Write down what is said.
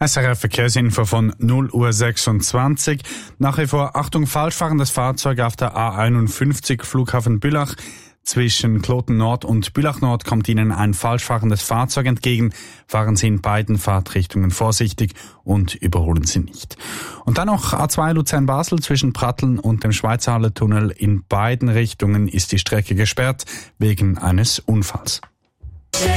SRF Verkehrsinfo von 0:26 Uhr. Nach wie vor Achtung, falschfahrendes Fahrzeug auf der A51 Flughafen Bülach. Zwischen Kloten Nord und Bülach Nord kommt Ihnen ein falschfahrendes Fahrzeug entgegen. Fahren Sie in beiden Fahrtrichtungen vorsichtig und überholen Sie nicht. Und dann noch A2 Luzern-Basel zwischen Pratteln und dem Schweizerhalle-Tunnel. In beiden Richtungen ist die Strecke gesperrt wegen eines Unfalls.